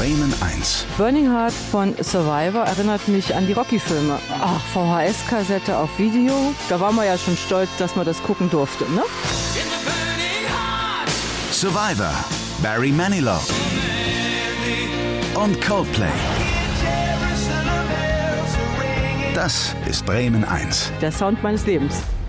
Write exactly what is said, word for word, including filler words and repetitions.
Bremen eins. Burning Heart von Survivor erinnert mich an die Rocky-Filme. Ach, V H S-Kassette auf Video. Da waren wir ja schon stolz, dass man das gucken durfte, ne? Survivor, Barry Manilow und Coldplay. Das ist Bremen eins. Der Sound meines Lebens.